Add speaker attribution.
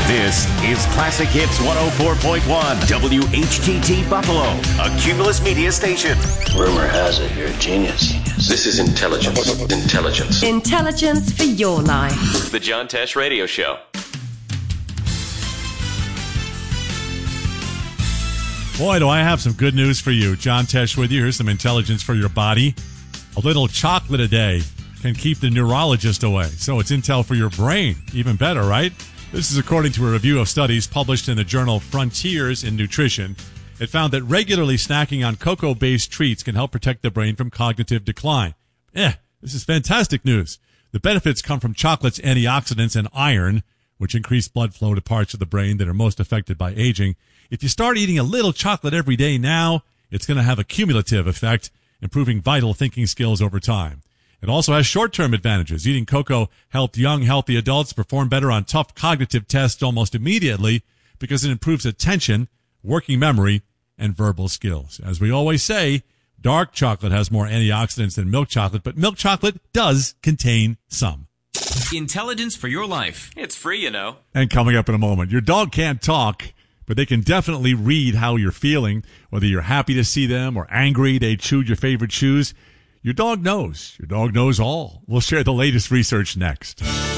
Speaker 1: This is Classic Hits 104.1 WHTT Buffalo, a Cumulus Media station.
Speaker 2: Rumor has it you're a genius.
Speaker 3: This is intelligence. Intelligence.
Speaker 4: Intelligence for your life.
Speaker 3: The John Tesh Radio Show.
Speaker 5: Boy, do I have some good news for you. John Tesh with you. Here's some intelligence for your body. A little chocolate a day can keep the neurologist away. So it's intel for your brain. Even better, right? This is according to a review of studies published in the journal Frontiers in Nutrition. It found that regularly snacking on cocoa-based treats can help protect the brain from cognitive decline. This is fantastic news. The benefits come from chocolate's antioxidants and iron, which increase blood flow to parts of the brain that are most affected by aging. If you start eating a little chocolate every day now, it's going to have a cumulative effect, improving vital thinking skills over time. It also has short-term advantages. Eating cocoa helped young, healthy adults perform better on tough cognitive tests almost immediately because it improves attention, working memory, and verbal skills. As we always say, dark chocolate has more antioxidants than milk chocolate, but milk chocolate does contain some.
Speaker 6: Intelligence for your life.
Speaker 3: It's free, you know.
Speaker 5: And coming up in a moment, your dog can't talk, but they can definitely read how you're feeling. Whether you're happy to see them or angry they chewed your favorite shoes, your dog knows. Your dog knows all. We'll share the latest research next.